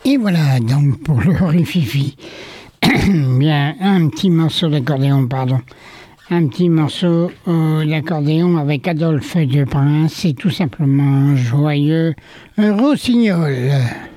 Et voilà, donc pour le Rififi, bien un petit morceau d'accordéon, pardon. Un petit morceau d'accordéon avec Adolphe de Prince, c'est tout simplement joyeux Rossignol.